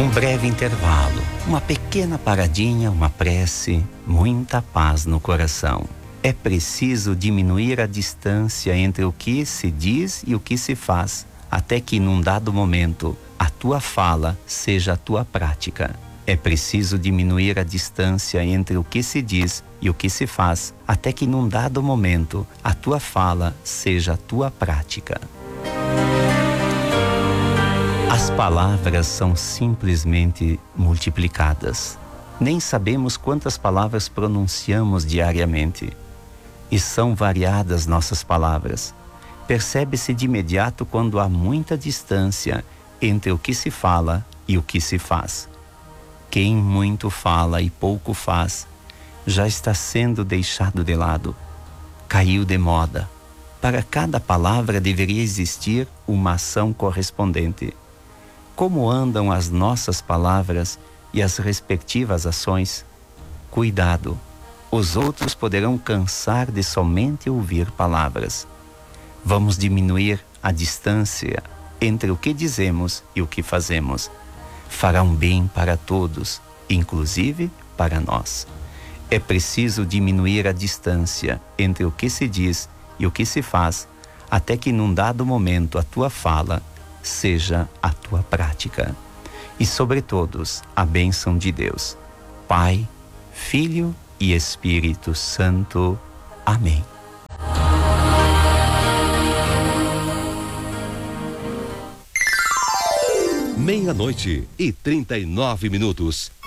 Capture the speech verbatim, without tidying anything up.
Um breve intervalo, uma pequena paradinha, uma prece, muita paz no coração. É preciso diminuir a distância entre o que se diz e o que se faz, até que num dado momento a tua fala seja a tua prática. É preciso diminuir a distância entre o que se diz e o que se faz, até que num dado momento a tua fala seja a tua prática. As palavras são simplesmente multiplicadas. Nem sabemos quantas palavras pronunciamos diariamente. E são variadas nossas palavras. Percebe-se de imediato quando há muita distância entre o que se fala e o que se faz. Quem muito fala e pouco faz, já está sendo deixado de lado. Caiu de moda. Para cada palavra deveria existir uma ação correspondente. Como andam as nossas palavras e as respectivas ações? Cuidado, os outros poderão cansar de somente ouvir palavras. Vamos diminuir a distância entre o que dizemos e o que fazemos. Fará um bem para todos, inclusive para nós. É preciso diminuir a distância entre o que se diz e o que se faz, até que num dado momento a tua fala seja a tua prática. E sobre todos, a bênção de Deus, Pai, Filho e Espírito Santo. Amém. Meia-noite e trinta e nove minutos.